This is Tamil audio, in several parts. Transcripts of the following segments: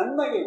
நன்மையை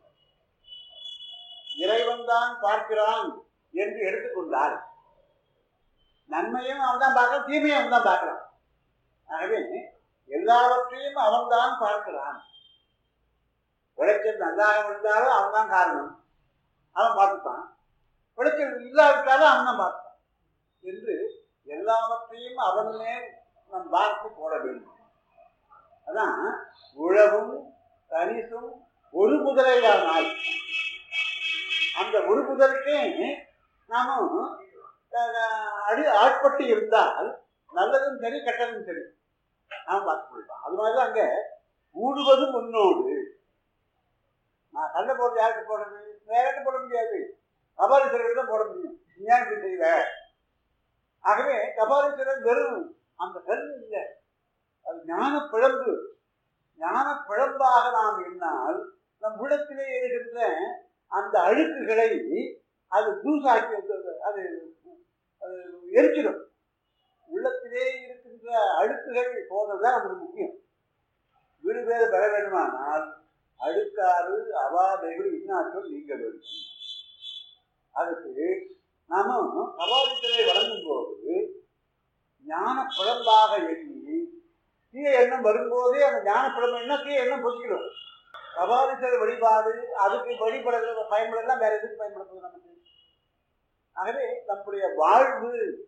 இறைவன் தான் பார்க்கிறான் என்று எடுத்துக்கொண்டால் நன்மையும் அவன் தான் பார்க்கலாம், தீமையும் அவன் தான் பார்க்கலாம். ஆகவே எல்லாவற்றையும் அவன் தான் பார்க்கிறான். விளைச்சல் நன்றாக விழுந்தாலும் அவன் தான் காரணம், அவன் பார்த்துப்பான். விளைச்சல் இல்லாவிட்டாலும் அவன் தான் பார்ப்பான் என்று எல்லாவற்றையும் அவனே நம் பார்த்து போட வேண்டும். அதான் உழவும் தனிசும் ஒரு முதலையானாய். அந்த ஒரு முதலுக்கே நாம ஆட்பட்டு இருந்தால் நல்லதும் சரி கெட்டதும் சரி நாம் பார்த்து கொள்ளலாம். அது மாதிரிதான் அங்க ஊடுவதும் உன்னோடு. நான் கல்ல போடுறது யாருக்கு போடுறது? வேற போட முடியாது, கபாலீஸ்வரர் தான் போட முடியும். விஞ்ஞானத்தை செய்யல. ஆகவே கபாலீஸ்வரர் வெறும் அந்த கல் இல்லை, அது ஞான பிழம்பு. ஞான பிழம்பாக நாம் எண்ணால் நம் உள்ளத்திலே இருக்கின்ற அந்த அழுக்குகளை அது தூசாக்கி அது எரிச்சிடும். உள்ளத்திலே இருக்கின்ற அழுக்குகள் போனதுதான் நமக்கு முக்கியம். வீடு பேர் பெற வேண்டுமானால் அழுக்காறு அவாதைகள் இன்னாற்றல் நீங்க வேண்டும். அதுக்கு நாமும் கபாலீஸ்வரரை வழங்கும் போது ஞான பிழம்பாக எண்ணி தீய எண்ணம் வரும்போதே அந்த ஞான பிழம்பு என்ன தீய எண்ணம் பொதிக்கிறோம். கபாலீஸ்வரர் வழிபாடு அதுக்கு வழிபடுகிற பயன்படலாம், வேற எதுக்கு பயன்படுத்துவது நமக்கு? ஆகவே நம்முடைய வாழ்வு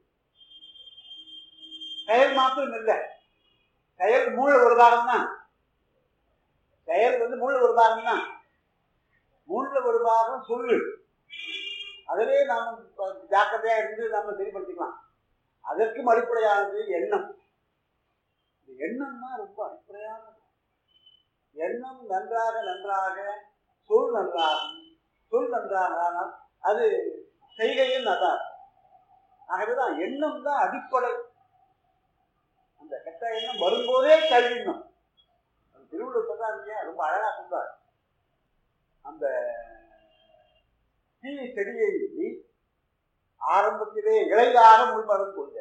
செயல் மாத்திரம் இல்லை, செயல் மூல ஒரு பாகம் தான். செயல் மூல ஒரு பாகம் தான். மூல ஒரு பாகம் சொல்லு. அதிலே நாம் ஜாக்கிரதையா இருந்து நம்ம சரிப்படுத்திக்கலாம். அதற்கும் அடிப்படையானது எண்ணம். எண்ணம் தான் ரொம்ப அடிப்படையானது. எண்ணம் நன்றாக நன்றாக சொல் நன்றாகும். சொல் நன்றாக அது செய்கையும் நல்லா. ஆகவேதான் எண்ணம் தான் அடிப்படை. அந்த கெட்ட எண்ணம் வரும்போதே கல்விணும். திருவள்ளுவர் சொல்றாரு இல்லையா, ரொம்ப அழகா சொல்றார். அந்த தீ செடியை ஆரம்பத்திலே இளைதாக முள்மரம் கொள்க,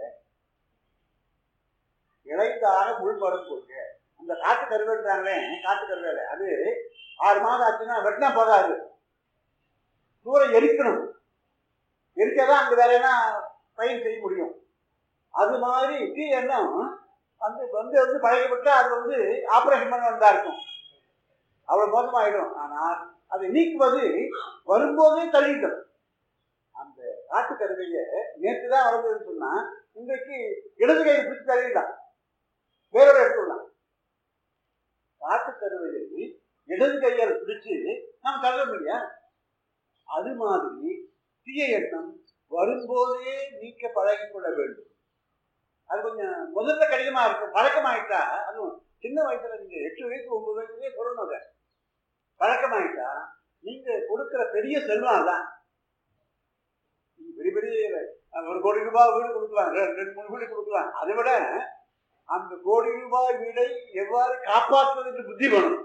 இளைதாக முள்மரம் கொள்க. அந்த காட்டு கருவேன்றாங்களே, காட்டு கருவேலை அது 6 மாதம் ஆச்சுன்னா வெட்டினா போதாது, தூரம் எரிக்கணும். எரிக்காதான் அங்க வேற என்ன பயிர் செய்ய முடியும். அது மாதிரி தீ எண்ணம் வந்து பழக்கப்பட்டு அது ஆபரேஷன் பண்ண வந்தா இருக்கும், அவ்வளவு மோசமாயிடும். ஆனால் அதை நீக்குவது வரும்போதே தள்ளிடும். அந்த காட்டு கருவையை நேற்று தான் வளர்ந்ததுன்னு சொன்னா இன்றைக்கு இடது கையை பிடிச்சி தள்ளிடலாம், வேறொரு எடுத்துடலாம். காட்டு கருவையை இடது கையால் பிடிச்சு நம்ம தள்ள முடியாது. அது மாதிரி தீய எண்ணம் வரும்போதே நீக்க பழகி கொள்ள வேண்டும். அது கொஞ்சம் முதல்ல கடினமா இருக்கும். பழக்கமாயிட்டா, அதுவும் சின்ன வயசுல நீங்க 8 வயசு 9 வயசுலயே சொல்லணும். அதை பழக்கமாயிட்டா நீங்க கொடுக்கிற பெரிய செல்வம் தான். பெரிய பெரிய 1 கோடி ரூபாய் வீடு கொடுக்கலாம், 2-3 வீடு கொடுக்கலாம். அதை விட அந்த 1 கோடி ரூபாய் வீடை எவ்வாறு காப்பாற்றுவது என்று புத்தி வேணும்.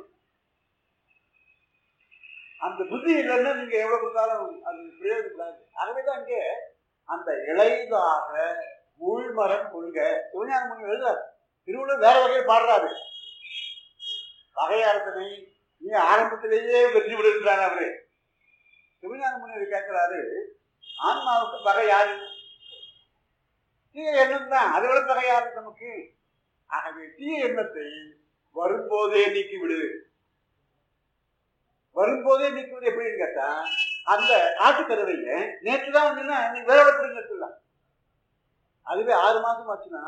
அந்த புத்தி இல்லைன்னா நீங்க எவ்வளவு கொடுத்தாலும் அது பிரயோஜனப்படாது. ஆகவேதான் இங்கே அந்த இளைதாக உள்மரம் கொள்க. சிவஞான முனி எழுதுறாரு, திருவள்ளுவர் வேற வகையில் பாடுறாரு. பகையாரசனை நீ ஆரம்பத்திலேயே வெற்றி விடுகின்றான் அவரு. சிவஞான முனிவர் கேட்கிறாரு, ஆன்மாவுக்கு பகை யாரு? தீய எண்ணம் தான். அதை விட பகை யாரு நமக்கு? ஆகவே தீய எண்ணத்தை வரும்போதே நீக்கி விடு. வரும்போதே நீக்குவது எப்படின்னு கேட்டா, அந்த காட்டு கருவையை நேற்று தான் வந்து நீ வேற எடுத்துடலாம். அதுவே 6 மாசம் ஆச்சுன்னா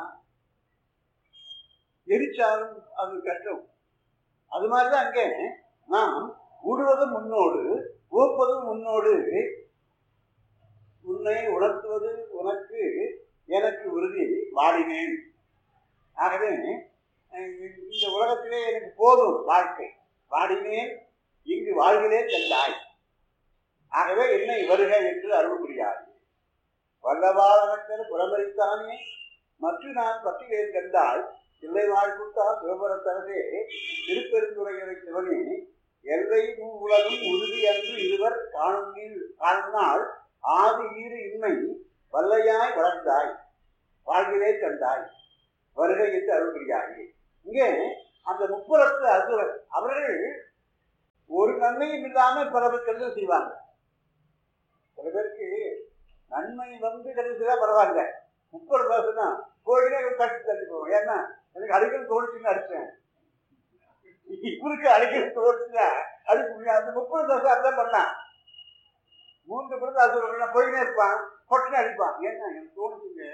எரிச்சாலும் அது கஷ்டம். அது மாதிரிதான் அங்கே நாம் ஊடுவதும் முன்னோடு ஊப்பதும் முன்னோடு உன்னை உணர்த்துவது உனக்கு எனக்கு உறுதி வாடினேன். ஆகவே இந்த உலகத்திலே எனக்கு போதும் வாழ்க்கை, வாடினேன் இங்கு வாழ்களே சென்றாய். ஆகவே என்னை வருக என்று அருள் புரியாது. வல்லவாழகர் புறமறித்தானே மற்றும் நான் பற்றிவேன் கண்டால் இல்லை வாழ்குத்தா சிவபுரத்தரசே திருப்பெருந்துறையரை சிவனே எல்லை உலகம் உறுதி அன்று இருவர் காணும் நாள் ஆதி ஈறு இன்மை வல்லையாய் வளர்ந்தாய் வாழ்விலே கண்டாய் வருகை என்று அருள் புரியாயே. இங்கே அந்த 30 அசுரர் அவர்கள் ஒரு நன்மையும் இல்லாம பல பேர் கெடுதல் செய்வாங்க. சில பேருக்கு நன்மை கெடுதல் செய்தா பரவாயில்ல, 30 காசுனா கோயிலே கட்டி தள்ளி போவோம். ஏன்னா எனக்கு அடிக்கடி தோணுச்சுன்னு அடிச்சேன், இவருக்கு அடிக்கடி தோணுச்சுன்னா அடிக்க முடியாது. அந்த 30 காசு அதான் பண்ணான். 3 பிறகு போயினே இருப்பான், பொட்டுன்னு அடிப்பான். ஏன்னா எனக்கு தோணுச்சுங்க.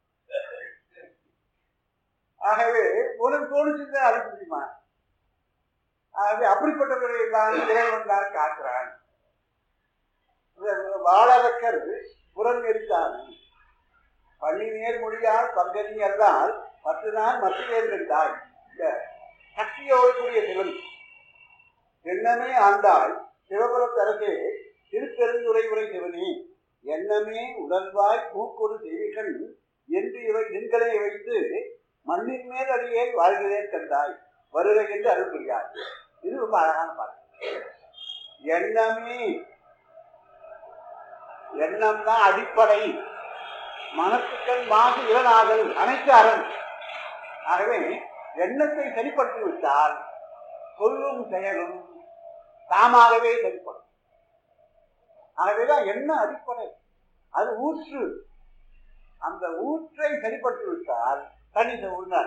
ஆகவே உனக்கு தோணுச்சுன்னு அடிக்க முடியுமா? ஆகவே அப்படிப்பட்டவர்களை எல்லாம் இறைவன் தான் காக்கிறான். வாழறக்கர் புறம் எரித்தான் பள்ளி நேர்மொழியால் பங்கனி அல்லால் 10 நாள் மத்தியில் இருந்தாய். இந்த சக்தியோடு கூடிய சிவன் எண்ணமே ஆண்டாய் சிவபுரத்தரசே திருப்பெருந்துரை உரை சிவனே எண்ணமே உடல்வாய் மூக்கொடு செய்திகள் என்று இவை எண்களை வைத்து மண்ணின் மேல் அடியே வாழ்கிறே கண்டாய் வருக என்று அருள் புரியார். இது ரொம்ப அழகான பாட்டு. எண்ணமே, எண்ணம் தான் அடிப்படை. மனத்துக்கள் மாசு இளநாதல் அனைத்து அரண். ஆகவே எண்ணத்தை சரிப்படுத்தி விட்டால் சொல்லும் செயலும் தாமாகவே சரிப்படும். ஆகவேதான் எண்ணம் அடிப்படை, அது ஊற்று. அந்த ஊற்றை சரிப்படுத்தி விட்டால் தனி உள்ளார்.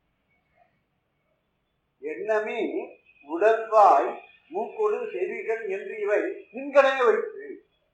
எண்ணமே உடல்வாய் மூக்கொடு செவிகள் என்று இவை தின்கனே வைத்து.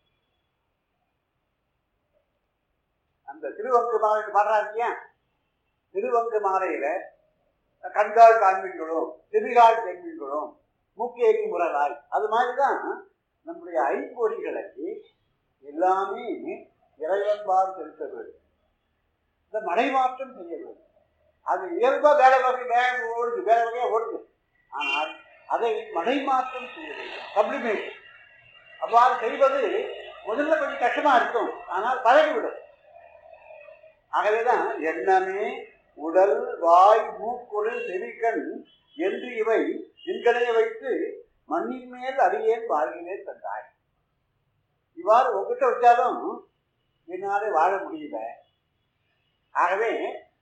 அந்த திருவங்கு மாலை பாடுறாரு இல்லையா, திருவங்கு மாலையில கண்கால் காண்பீன்களும் செவிகால் கேள்வீன்களும் மூக்கேறி முரலாய், அது மாதிரிதான் நம்முடைய ஐம்பொறிகளை எல்லாமே இறைவன்பால் செலுத்த வேண்டும். இந்த மடைமாற்றம் செய்ய வேண்டும். அது இயல்பா வேலை வகை ஓடுது, வேலை வகையா ஓடுது. ஆனால் அதை மடைமாற்றம் செய்ய வேண்டும், சப்ளிமேஷன். அவ்வாறு செய்வது முதல்ல கொஞ்சம் கஷ்டமா இருக்கும், ஆனால் பழகிவிடும். ஆகவேதான் எண்ணமே உடல் வாய் மூக்கொடு செவிக்கண் என்று இவை தின்களைய வைத்து மண்ணின் மேல் அடியேன் வாழ்கிறே தந்தாய். இவ்வாறு உங்ககிட்ட வச்சாலும் என்னாலே வாழ முடியல. ஆகவே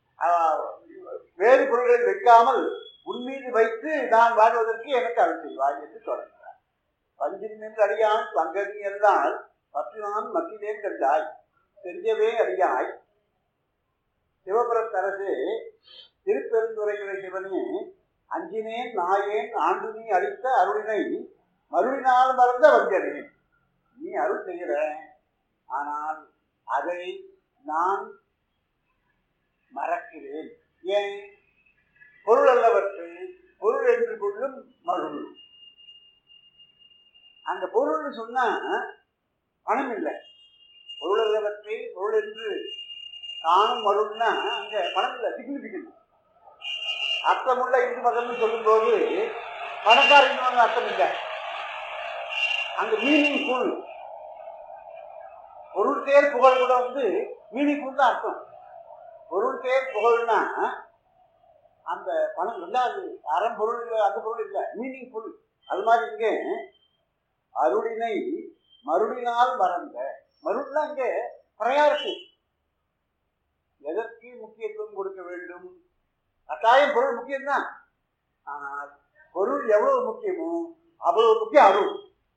வேறு பொருள்களை வைக்காமல் உன்மீது வைத்து நான் வாழ்வதற்கு எனக்கு அருள் செய்வாய் என்று தொடர்கிறார். பஞ்சின் நின்று அடியான் பங்கனி என்றால் 10 நாள் மத்தியிலே கண்டாய் செஞ்சவே அறியாய் சிவபுரத்தரசே திருப்பெருந்துரையுரை சிவனே அஞ்சினேன் நாயேன் ஆண்டு நீ அளித்த அருளினை மருளினால் மறந்த வஞ்சனேன். நீ அருள் செய்கிற, ஆனால் அதை நான் மறக்கிறேன். ஏன்? பொருள் அல்லவற்றை பொருள் என்று கொள்ளும் மருள். அந்த பொருள்னு சொன்னா பணம் இல்லை. பொருள் அல்லவற்றை பொருள் என்று காணும் மருள்னா அங்க பணம் இல்லை, சிக்னிபிகன்ட். அர்த்தமுள்ள இந்து மதம்னு சொல்லும் போது பணக்கார இந்து அர்த்தம் இல்லை, அங்க மீனிங் ஃபுல். பொருள் தேர் புகழ் கூட மீனிங் ஃபுல் தான் அர்த்தம். பொருள் தேர் புகழ்னா அந்த பணம் ரெண்டாவது அறம் பொருள் இல்லை, அந்த பொருள் இல்லை, மீனிங் ஃபுல். அது மாதிரி இங்கே அருளினை மருளினால் மறந்த. மருள்னா இங்கே ப்ரையாரிட்டி. எதற்கு முக்கியத்துவம் கொடுக்க வேண்டும்? கட்டாயம் பொருள் முக்கியம்தான், ஆனால் பொருள் எவ்வளவு முக்கியமோ அவ்வளவு முக்கியம் அருள்.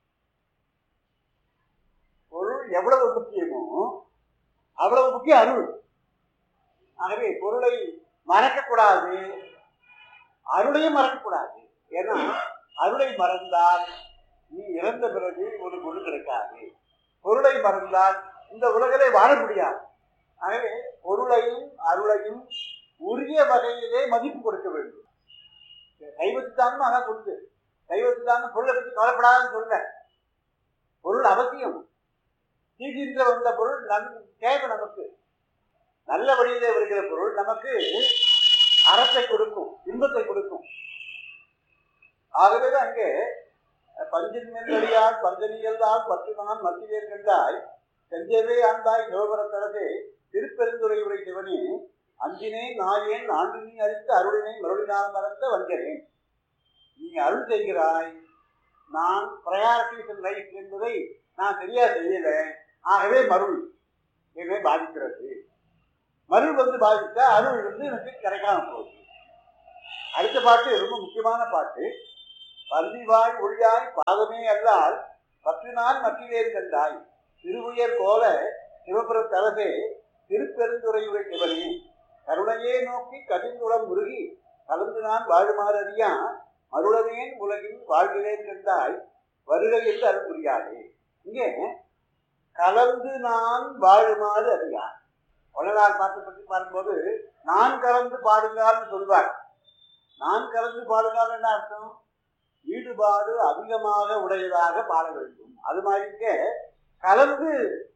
பொருள் எவ்வளவு முக்கியமோ அவ்வளவு முக்கியம் அருள். ஆகவே பொருளை மறக்கக்கூடாது, அருளையும் மறக்கக்கூடாது. ஏன்னா அருளை மறந்தால் நீ இறந்த பிறகு ஒரு பொருள் கிடைக்காது. பொருளை மறந்தால் இந்த உலகிலே வாழ முடியாது. ஆகவே பொருளையும் அருளையும் உரிய வகையிலே மதிப்பு கொடுக்க வேண்டும். சைவ சித்தாந்தம் அதான் சொல்லுது. சைவ சித்தாந்தம் பொருளை பற்றி கவலைப்படாதுன்னு சொல்ல. பொருள் அவசியம். தீகின்ற வந்த பொருள் தேவை. நமக்கு நல்ல வழியிலே வருகிற பொருள் நமக்கு அறத்தை கொடுக்கும், இன்பத்தை கொடுக்கும். ஆகவேதான் அங்கே பஞ்சின் மேல்வழியால் பஞ்சனியல்லால் 10 நாள் மத்தியிலே கண்டாய் செஞ்சவே ஆண்டாய் சிவபுரத்தரசே திருப்பெருந்துரை உரை சிவனே அஞ்சினே நாயேன் ஆண்டு நீ அளித்த அருளினை மருளினால் மறந்த வஞ்சனேன். நீ அருள் செய்கிறாய், நான் ப்ரையாரிட்டிஸ் லைஃப் என்பதை நான் சரியா செய்யல. ஆகவே மருள் என்னை பாதிக்கிறது. மருள் பாதித்தா அருள் எனக்கு கிடைக்காம போகுது. அடுத்த பாட்டு ரொம்ப முக்கியமான பாட்டு. பந்திவாழ் ஒழியாய் பாதமே அல்லால் பற்றினால் மற்றிலேன் கண்டாய் திருவுயர் கோல சிவபுரத்தரசே திருப்பெருந்துறையுரை சிவனே கருணையே நோக்கி கசிந்துளம் உருகி கலந்து நான் வாழுமாறு அறியா மருளவேன் உலகில் வாழ்கிறேன் கண்டாய் வருகை என்று அருள் புரியாதே. இங்கே கலந்து நான் வாழுமாறு அறியா வள்ளலார் பாட்டு பற்றி பார்க்கும்போது நான் கலந்து பாடுங்கான்னு சொல்வார். நான் கலந்து பாடுங்கால் என்ன அர்த்தம்? ஈடுபாடு அதிகமாக உடையதாக பாட வேண்டும். அது மாதிரிக்க கலந்து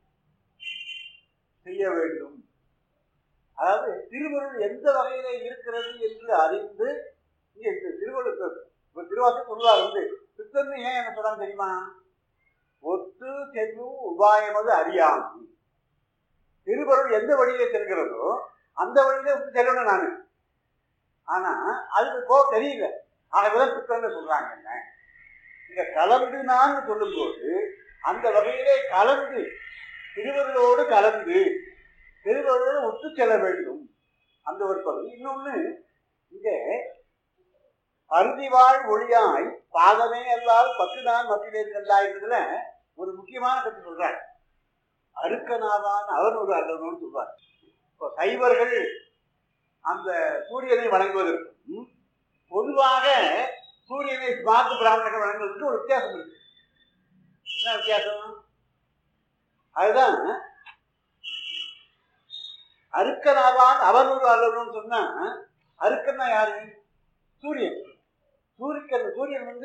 செய்ய வேண்டும். அதாவது திருவருள் எந்த வகையில இருக்கிறது என்று அறிந்து இங்கே திருவள்ளுவர் திருவாசகம் சொல்வார் சித்தன்னு ஏன் என்ன சொல்றாங்க தெரியுமா? ஒத்து செல்லும் உபாயமது அறியாமை. திருவருள் எந்த வழியிலே செல்கிறதோ அந்த வழியில செல்லணும் நானு. ஆனா அதுக்கு போக தெரியல. ஆகவேதான் சித்தன்னு சொல்றாங்க. என்ன இங்க கலந்து நான் சொல்லும் போது அந்த வகையிலே கலந்து திருவருளோடு கலந்து திருவருளோடு ஒத்து செல்ல வேண்டும். அந்த ஒரு பகுதி. இன்னொன்னு இங்க அருதிவாழ் ஒளியாய் பாதமே அல்லால் பத்து நான் மத்தியிலே கண்டாயிருந்ததுல ஒரு முக்கியமான கருத்து சொல்றார். அருக்கனாவான் அவன் ஒரு அல்லவனு சொல்வார். இப்போ சைவர்கள் அந்த சூரியனை வணங்குவதற்கும் பொதுவாக சூரியனை ஸ்மார்ட் பிராமணர்கள் வணங்குவதற்கு ஒரு வித்தியாசம் இருக்கு. என்ன வித்தியாசம்? அதுதான் அருக்கனாவான் அவன் ஒரு அல்லவனு சொன்னா அருக்கன்னா யாரு? சூரியன். சூரியன்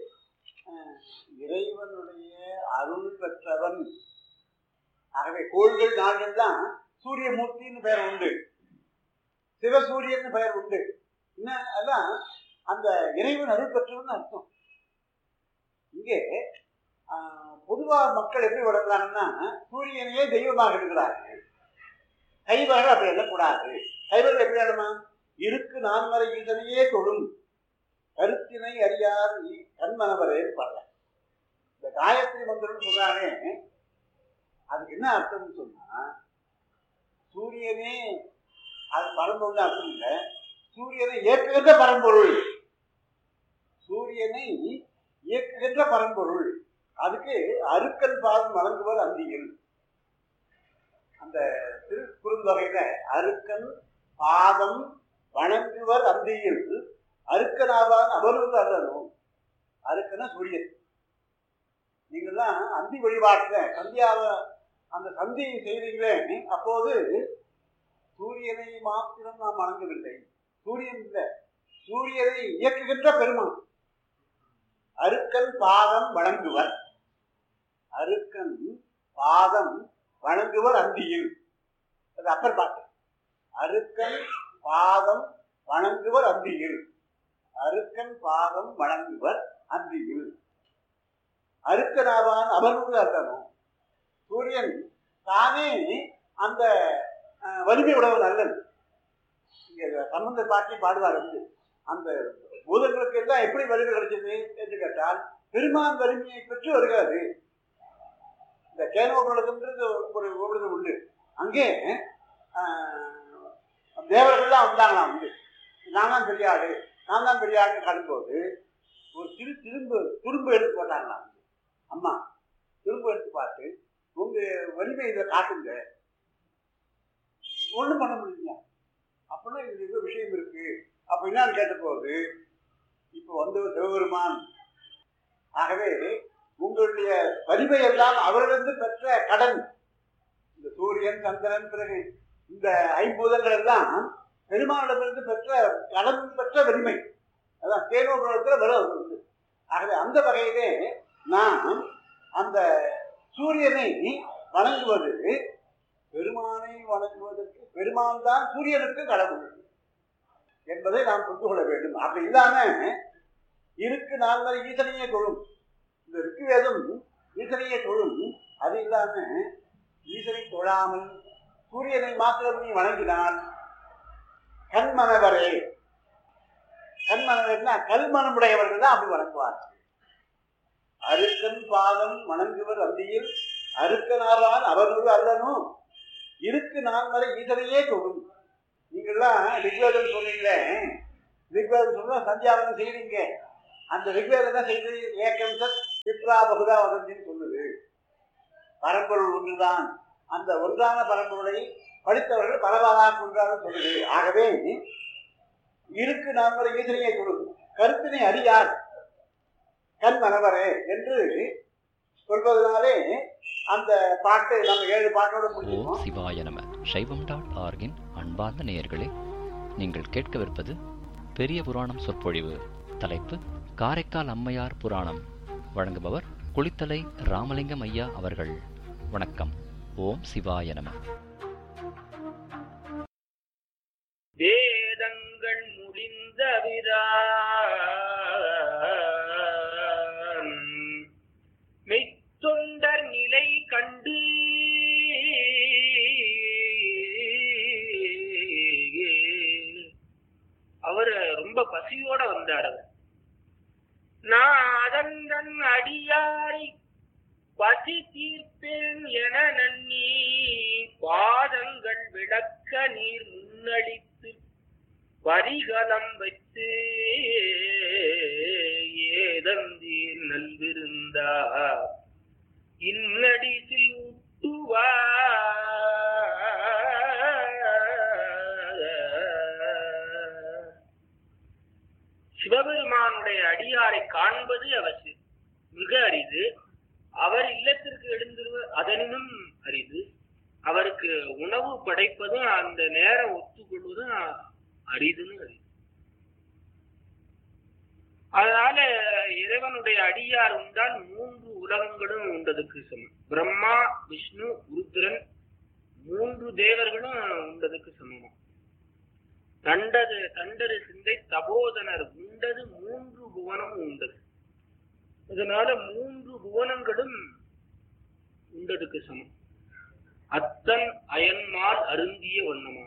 இறைவனுடைய அருள் பெற்றவன். ஆகவே கோள்கள் நாள்கள் தான் சூரியமூர்த்தின்னு பெயர் உண்டு, சிவசூரியன் பெயர் உண்டு. என்ன அதான் அந்த இறைவன் அருள் பெற்றவன் அர்த்தம். இங்கே பொதுவாக மக்கள் எப்படி வளர்ந்தாங்கன்னா சூரியனையே தெய்வமாக இருக்கிறார்கள். கைவர்கள் அப்படி எண்ணக்கூடாது. கைவர்கள் எப்படி ஆடுமா? இருக்கு நான்மறை ஈசனையே தொழும் கருத்தினை அறியார் கண்மனவரே பாடல. இந்த காயத்ரி மந்திரம் சொல்றானே அதுக்கு என்ன அர்த்தம்னு சொன்னா சூரியனே அது பரம்பொருள் அர்த்தம் இல்லை. சூரியனை இயக்குகின்ற பரம்பொருள். சூரியனை இயக்குகின்ற பரம்பொருள். அதுக்கு அருக்கன் பாதம் வழங்குவர் அந்தியில். அந்த திரு குறுந்தொகையில அருக்கன் பாதம் வணங்குவர் அந்தியில் அருக்கனாவான் அவருக்கு அல்லணும். அருக்கன சூரியன். நீங்கள்லாம் அந்தி வழிபாட்டுல சந்தியாவ அந்த சந்தி செய்தீங்களே அப்போது சூரியனை மாத்திரம் நாம் வணங்கவில்லை. சூரியன் இல்லை, சூரியனை இயக்குகின்ற பெருமான். அருக்கன் பாதம் வணங்குவர். அருக்கன் பாதம் வணங்குவர் அந்தியில். அது அப்பர் பாட்டு. அருக்கன் பாதம் வணங்குவர் அந்தியில். அருக்கன் பாதம் வணங்குவர் அந்தியில். அருக்கனாவான் அவனுக்கு அல்லணும். சூரியன் தானே அந்த வலிமை உடவன் அல்லன். இங்க சம்பந்த பாட்டி பாடுவார். அந்த பூதங்களுக்கு எல்லாம் எப்படி வலிமை கிடைச்சது என்று கேட்டால் பெருமான் வலிமையை பெற்று வருகிறது. இந்த கேனோபுரத்துங்கிறது ஒரு உபநிடம் உண்டு. அங்கே தேவர்கள்லாம் வந்தாங்களாம். நான் தான் பெரியாடு, நான் தான் பெரியாடுன்னு காணும்போது ஒரு துரும்பு எடுத்து போட்டாங்களாம். அம்மா துரும்பு எடுத்து பார்த்து உங்க வலிமை இதை காட்டுங்க. ஒன்றும் பண்ண முடியல. அப்படின்னா இது ஏதோ விஷயம் இருக்கு அப்படின்னா கேட்டபோது இப்போ வந்து சிவபெருமான். ஆகவே உங்களுடைய வலிமை எல்லாம் அவரிடந்து பெற்ற கடன். இந்த சூரியன் சந்திரன் பிறகு இந்த ஐம்பூதங்கள் எல்லாம் பெருமானிடமிருந்து பெற்ற கடன் பெற்ற வலிமை. அதான் கேனோபுரத்தில் வரும். ஆகவே அந்த வகையிலே நாம் அந்த சூரியனை வணங்குவது பெருமானை வணங்குவதற்கு பெருமான் தான் சூரியனுக்கு கடவுள் என்பதை நாம் புரிந்து கொள்ள வேண்டும். அப்படி இல்லாம இருக்கு நான்மறை ஈசனையே தொழும். இந்த ருக்கு வேதம் ஈசனையே தொழும். அது இல்லாம ஈசனை தொழாமல் சூரியனை மாத்திரம் நீ வணங்கினால் கண்மனவரே. கண்மனவர்னா கல்மனமுடையவர்கள் தான் அப்படி வணங்குவார்கள். அருக்கன் பாதம் வணங்குவர் அந்தியில் அருக்கனாவான் அவனோடு அல்லனும் இருக்கு நான்மறை ஈசனையே தொழும். நீங்கள்லாம் ரிக்வேதம் சொன்னீங்களே, ரிக்வேதம் சொன்னா சந்தியாவனம் செய்றீங்க. அந்த ரிக்வேதம் என்ன செய்து ஏக்கம் சத் விப்ரா பகுதா வதந்தின்னு சொல்லுது. பரம்பொருள் ஒன்றுதான், அந்த ஒன்றான பரம்பொருளை படித்தவர்கள் பலவாறாக ஒன்றாக சொல்லுது. ஆகவே இருக்கு நான்முறை ஈசனையை கொடுக்கும் கருத்தினை அறியார் கண் மனவரே என்று சொல்வதனாலே அந்த பாட்டு நம்ம 7 பாட்டோட முடியும். ஓம் சிவாய நம. சைவம்.org-இன் அன்பார்ந்த நேயர்களே, நீங்கள் கேட்கவிருப்பது பெரிய புராணம் சொற்பொழிவு. தலைப்பு காரைக்கால் அம்மையார் புராணம். வழங்குபவர் குளித்தலை ராமலிங்கம் ஐயா அவர்கள். வணக்கம். ஓம் சிவாய நம. வேதங்கள் முடிந்தவிரான் மெய்த்தொண்டர் நிலை கண்டு அவர் ரொம்ப பசியோட வந்தார். அவர் நாதந்தன் அடியாரை பசி தீர்ப்பேன் என நன்னி பாதங்கள் விளக்க நீர் முன்னடித்து பரிகலம் வைத்து ஏதந்தீர் நல்விருந்தா இன்னடிசில் ஊட்டுவா சிவபெருமானுடைய அடியாரை காண்பது அவசியம், மிக அரிது. அவர் இல்லத்திற்கு எழுந்திருவது அதனினும் அரிது. அவருக்கு உணவு படைப்பதும் அந்த நேரம் ஒத்துக்கொள்வதும் அரிதுன்னு அரிது. அதனால இறைவனுடைய அடியார் உண்டால் 3 உலகங்களும் உண்டதுக்கு சமம். பிரம்மா, விஷ்ணு, ருத்ரன் 3 தேவர்களும் உண்டதுக்கு சமமா. தண்டரு சிந்தை தபோதனர் உண்டது 3 புவனமும் உண்டது. அதனால 3 புவனங்களும் உண்டதுக்கு சமம். அத்தன் அயன்மால் அருந்திய வண்ணமா.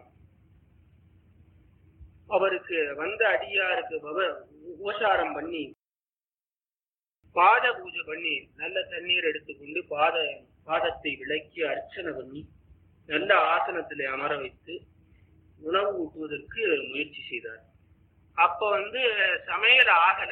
அவருக்கு வந்த அடியாருக்கு உபசாரம் பண்ணி பாத பூஜை பண்ணி நல்ல தண்ணீர் எடுத்துக்கொண்டு பாதத்தை விளக்கி அர்ச்சனை பண்ணி நல்ல ஆசனத்திலே அமர வைத்து உணவு ஊட்டுவதற்கு முயற்சி செய்தார். அப்ப சமையல் ஆகல.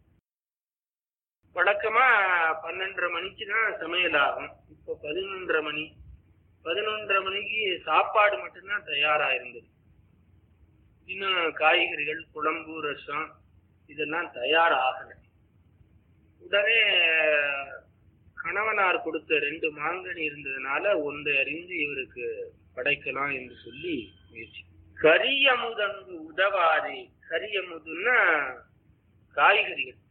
வழக்கமா 12:30 மணிக்கு தான் சமையல் ஆகும். இப்ப 11:30 மணி. 11:30 மணிக்கு சாப்பாடு மட்டும்தான் தயாரா இருந்தது. இன்னும் காய்கறிகள், குழம்பு, ரசம் இதெல்லாம் தயார் ஆகல. உடனே கணவனார் கொடுத்த 2 மாங்கனி இருந்ததுனால ஒன்றை அறிந்து இவருக்கு படைக்கலாம் என்று சொல்லி முயற்சி. கரியமுதங்கு உதவாதே. கரியமுதுன்னா காய்கறிகள்.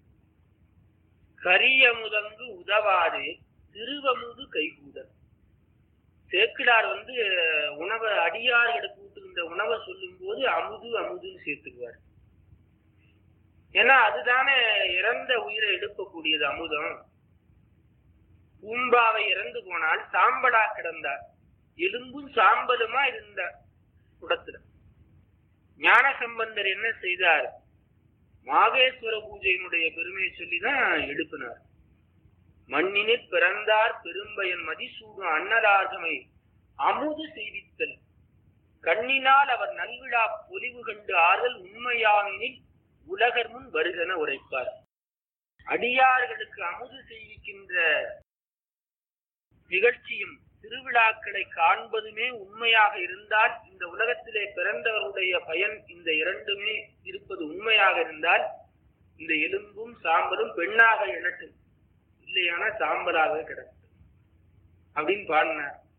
கரியமுதங்கு உதவாதே திருவமுது கைகூட. சேக்கிடார் உணவை அடியார்களுக்கு ஊட்டுகின்ற உணவை சொல்லும் போது அமுதுன்னு சேர்த்துக்குவார். ஏன்னா அதுதானே இறந்த உயிரை எழுப்பக்கூடியது அமுதம். பூம்பாவை இறந்து போனால் சாம்பலா கிடந்தார், எலும்பும் சாம்பலுமா இருந்தார் குடத்துல. ஞான சம்பந்தர் என்ன செய்தார்? மாகேஸ்வர பூஜையினுடைய பெருமையை சொல்லிதான் எழுப்பினார். மண்ணினில் பிறந்தார் பெரும்பயன் மதிசூடும் அன்னதார்கமை அமுது செய்வித்தல் கண்ணினால் அவர் நல்விழா பொலிவு கண்டு ஆறுதல் உண்மையானில் உலகர் முன் வருகென உரைப்பார். அடியார்களுக்கு அமுது செய்விக்கின்ற நிகழ்ச்சியும் திருவிழாக்களை காண்பதுமே உண்மையாக இருந்தால், இந்த உலகத்திலே பிறந்தவருடைய பயன் இந்த 2மே இருப்பது உண்மையாக இருந்தால், இந்த எலும்பும் சாம்பலும் பெண்ணாக எழட்டும், இல்லையான சாம்பலாக கிடக்கும் அப்படின்னு பாடினார்.